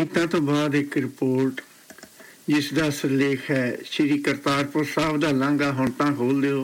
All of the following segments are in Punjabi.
ਗੀਤਾਂ ਤੋਂ ਬਾਅਦ ਇੱਕ ਰਿਪੋਰਟ ਜਿਸ ਦਾ ਸਿਰਲੇਖ ਹੈ ਸ਼੍ਰੀ ਕਰਤਾਰਪੁਰ ਸਾਹਿਬ ਦਾ ਲਾਂਘਾ ਹੁਣ ਤਾਂ ਖੋਲ੍ਹ ਦਿਓ।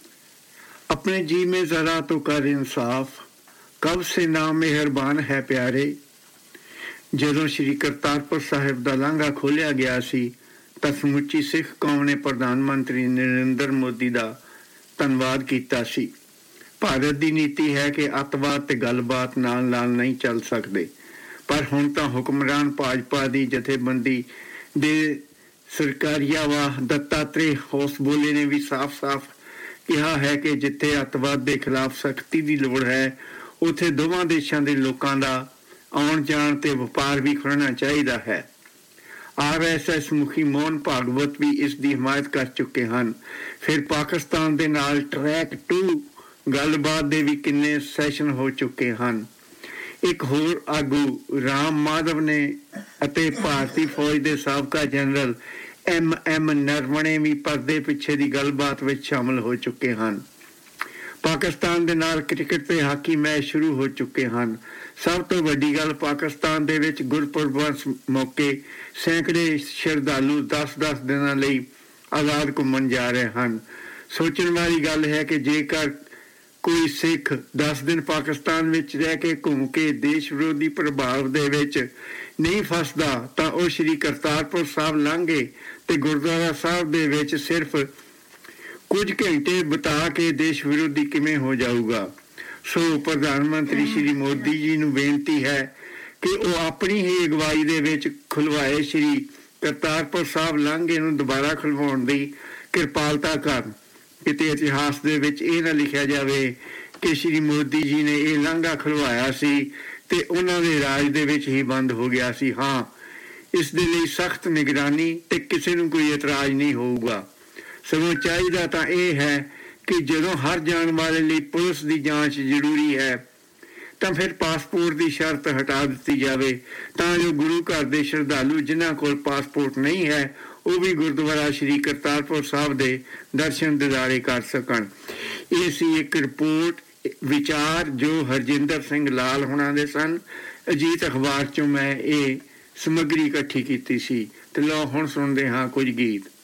ਆਪਣੇ ਜੀ ਮੇਂ ਜ਼ਰਾ ਤੋਂ ਕਰ ਇਨਸਾਫ, ਕਬ ਸੇ ਨਾ ਮਿਹਰਬਾਨ ਹੈ ਪਿਆਰੇ। ਜਦੋਂ ਸ਼੍ਰੀ ਕਰਤਾਰਪੁਰ ਸਾਹਿਬ ਦਾ ਲਾਂਘਾ ਖੋਲ੍ਹਿਆ ਗਿਆ ਸੀ ਤਾਂ ਸਮੁੱਚੀ ਸਿੱਖ ਕੌਮ ਨੇ ਪ੍ਰਧਾਨ ਮੰਤਰੀ ਨਰਿੰਦਰ ਮੋਦੀ ਦਾ ਧੰਨਵਾਦ ਕੀਤਾ ਸੀ। ਭਾਰਤ ਦੀ ਨੀਤੀ ਹੈ ਕਿ ਅੱਤਵਾਦ ਤੇ ਗੱਲਬਾਤ ਨਾਲ ਨਹੀਂ ਚੱਲ ਸਕਦੇ, ਪਰ ਹੁਣ ਤਾਂ ਹੁਕਮਰਾਨ ਭਾਜਪਾ ਦੀ ਜਥੇਬੰਦੀ ਦੇ ਸਰਕਾਰੀਆਵਾਹ ਦੱਤਾਤਰੇ ਹੋਸਬੋਲੇ ਨੇ ਵੀ ਸਾਫ਼-ਸਾਫ਼ ਕਿਹਾ ਹੈ ਕਿ ਜਿੱਥੇ ਅੱਤਵਾਦ ਦੇ ਖਿਲਾਫ ਸਖਤੀ ਦੀ ਲੋੜ ਹੈ, ਉੱਥੇ ਦੋਵਾਂ ਦੇਸ਼ਾਂ ਦੇ ਲੋਕਾਂ ਦਾ ਆਉਣ ਜਾਣ ਤੇ ਵਪਾਰ ਵੀ ਖੁੱਲ੍ਹਣਾ ਚਾਹੀਦਾ ਹੈ। RSS ਮੁਖੀ ਮੋਹਨ ਭਾਗਵਤ ਵੀ ਇਸ ਦੀ ਹਮਾਇਤ ਕਰ ਚੁੱਕੇ ਹਨ। ਫਿਰ ਪਾਕਿਸਤਾਨ ਦੇ ਨਾਲ ਟਰੈਕ 2 ਗੱਲਬਾਤ ਦੇ ਵੀ ਕਿੰਨੇ ਸੈਸ਼ਨ ਹੋ ਚੁੱਕੇ ਹਨ। ਇੱਕ ਹੋਰ ਆਗੂ ਰਾਮ ਮਾਧਵ ਨੇ ਅਤੇ ਭਾਰਤੀ ਫੌਜ ਦੇ ਸਾਬਕਾ ਜਨਰਲ MM ਨਰਵਣੇ ਵੀ ਪਰਦੇ ਪਿੱਛੇ ਦੀ ਗੱਲਬਾਤ ਵਿੱਚ ਸ਼ਾਮਲ ਹੋ ਚੁੱਕੇ ਹਨ। ਪਾਕਿਸਤਾਨ ਦੇ ਨਾਲ ਕ੍ਰਿਕਟ ਤੇ ਹਾਕੀ ਮੈਚ ਸ਼ੁਰੂ ਹੋ ਚੁੱਕੇ ਹਨ। ਸਭ ਤੋਂ ਵੱਡੀ ਗੱਲ, ਪਾਕਿਸਤਾਨ ਦੇ ਵਿੱਚ ਗੁਰਪੁਰਬ ਮੌਕੇ ਸੈਂਕੜੇ ਸ਼ਰਧਾਲੂ 10-10 ਦਿਨਾਂ ਲਈ ਆਜ਼ਾਦ ਘੁੰਮਣ ਜਾ ਰਹੇ ਹਨ। ਸੋਚਣ ਵਾਲੀ ਗੱਲ ਹੈ ਕਿ ਜੇਕਰ ਕੋਈ ਸਿੱਖ 10 ਦਿਨ ਪਾਕਿਸਤਾਨ ਵਿੱਚ ਰਹਿ ਕੇ ਘੁੰਮ ਕੇ ਦੇਸ਼ ਵਿਰੋਧੀ ਪ੍ਰਭਾਵ ਦੇ ਵਿੱਚ ਨਹੀਂ ਫਸਦਾ ਤਾਂ ਉਹ ਸ਼੍ਰੀ ਕਰਤਾਰਪੁਰ ਸਾਹਿਬ ਲਾਂਘੇ ਤੇ ਗੁਰਦੁਆਰਾ ਸਾਹਿਬ ਦੇ ਵਿੱਚ ਸਿਰਫ ਕੁਝ ਘੰਟੇ ਬਿਤਾ ਕੇ ਦੇਸ਼ ਵਿਰੋਧੀ ਕਿਵੇਂ ਹੋ ਜਾਊਗਾ। ਸੋ ਪ੍ਰਧਾਨ ਮੰਤਰੀ ਸ਼੍ਰੀ ਮੋਦੀ ਜੀ ਨੂੰ ਬੇਨਤੀ ਹੈ ਕਿ ਉਹ ਆਪਣੀ ਹੀ ਅਗਵਾਈ ਦੇ ਵਿੱਚ ਖੁਲਵਾਏ ਸ਼੍ਰੀ ਕਰਤਾਰਪੁਰ ਸਾਹਿਬ ਲਾਂਘੇ ਨੂੰ ਦੁਬਾਰਾ ਖੁਲਵਾਉਣ ਦੀ ਕਿਰਪਾਲਤਾ ਕਰਨ। ਕਿਤੇ ਇਤਿਹਾਸ ਦੇ ਵਿੱਚ ਇਹ ਨਾ ਲਿਖਿਆ ਜਾਵੇ ਕਿ ਸ਼੍ਰੀ ਮੋਦੀ ਜੀ ਨੇ ਇਹ ਲਾਂਘਾ ਖੁਲਵਾਇਆ ਸੀ ਤੇ ਉਹਨਾਂ ਦੇ ਰਾਜ ਦੇ ਵਿੱਚ ਹੀ ਬੰਦ ਹੋ ਗਿਆ ਸੀ। ਹਾਂ, ਇਸ ਦੇ ਲਈ ਸਖਤ ਨਿਗਰਾਨੀ ਤੇ ਕਿਸੇ ਨੂੰ ਕੋਈ ਇਤਰਾਜ਼ ਨਹੀਂ ਹੋਊਗਾ। ਸਗੋਂ ਚਾਹੀਦਾ ਤਾਂ ਇਹ ਹੈ ਕਿ ਜਦੋਂ ਹਰ ਜਾਣ ਵਾਲੇ ਲਈ ਪੁਲਿਸ ਦੀ ਜਾਂਚ ਜ਼ਰੂਰੀ ਹੈ ਤਾਂ ਫਿਰ ਪਾਸਪੋਰਟ ਦੀ ਸ਼ਰਤ ਹਟਾ ਦਿੱਤੀ ਜਾਵੇ ਤਾਂ ਜੋ ਗੁਰੂ ਘਰ ਦੇ ਸ਼ਰਧਾਲੂ ਜਿਨ੍ਹਾਂ ਕੋਲ ਪਾਸਪੋਰਟ ਨਹੀਂ ਹੈ ਉਹ ਵੀ ਗੁਰਦੁਆਰਾ ਸ਼੍ਰੀ ਕਰਤਾਰਪੁਰ ਸਾਹਿਬ ਦੇ ਦਰਸ਼ਨ ਦਿਦਾਰੇ ਕਰ ਸਕਣ। ਇਹ ਸੀ ਇੱਕ ਰਿਪੋਰਟ, ਵਿਚਾਰ ਜੋ ਹਰਜਿੰਦਰ ਸਿੰਘ ਲਾਲ ਹੋਣਾ ਦੇ ਸਨ। ਅਜੀਤ ਅਖਬਾਰ 'ਚੋਂ ਮੈਂ ਇਹ ਸਮੱਗਰੀ ਇਕੱਠੀ ਕੀਤੀ ਸੀ ਤੇ ਲਓ ਹੁਣ ਸੁਣਦੇ ਹਾਂ ਕੁਝ ਗੀਤ।